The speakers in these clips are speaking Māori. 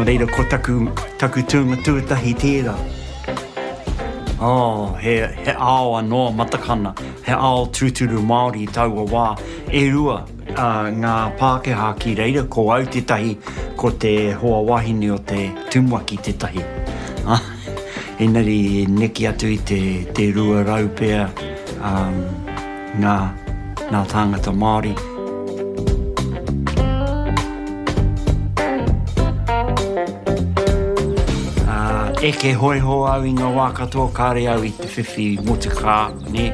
No reira ko taku tūnga tūtahi tērā. He ao anō matakana, he ao tūturu Māori taua wā. E rua ngā Pākehā ki reira ko au te tahi ko te hoa wahine o te tumuaki te tahi. Engari neki atu I te rua rau pēr ngā tāngata Māori. Eke hoi ho au I ngā wā katoa kāre au I te whiwhi motuka, ne?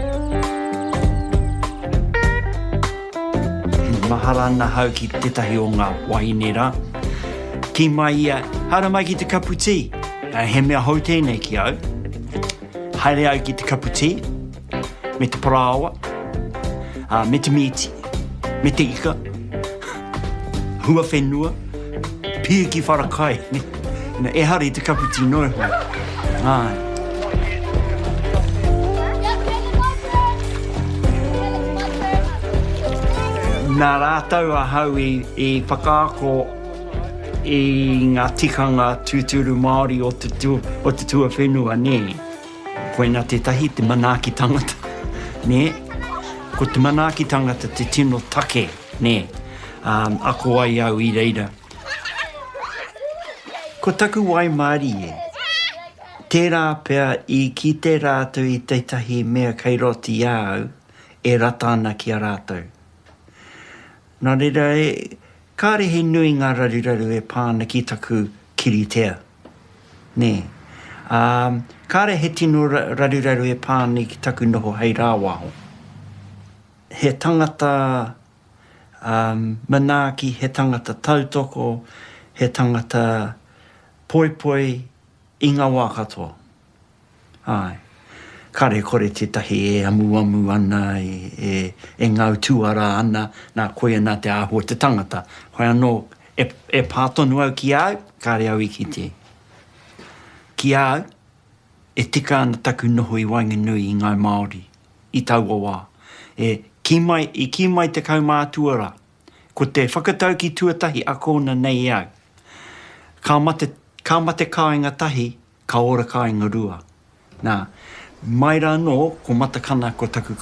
Mahara ana hau ki tetahi o ngā wahine rā. Ki mai ia, hara mai ki te kaputi. He mea hau tēnei ki au. Haere au ki te kaputi, me te parāwa, me te miti, me te ika, hua whenua, pia ki wharakai, ne? E hari te kaputi noe hoi. Nā rātau a hau I whakaako I ngā tikanga tūturu Māori o te tua whenua, ne? Koina te tahi, te manaaki tangata, ne? Ko te manaaki tangata te tino take, ne? Ako ai au I reira. Ko taku wai Māori e. Tērā pēr I ki te rātou I teitahi mea kei roti au e rata ana ki a rātou. Nā reira kāre he nui ngā raruraru e pāna ki taku kiritea. Ne. Kāre he tino raruraru e pāna ki taku noho hei rāwaho. He tangata manaaki, he tangata tautoko, he tangata poipoi I ngā wā katoa. Kare kore tētahi e amu ana, e ngau tuara ana, nā koe ana te āhua te tangata. Hoi anō, e pātonu au ki au, kare au I ki te. Ki au, e tika ana taku noho I Wainganui I ngā Māori, I taua wā. Ki mai te kaumātuara, ko te whakatau ki tuatahi a kōna nei au. Ka mate kāinga tahi, ka ora kāinga rua. Nā, mai rā nō, ko matakana ko taku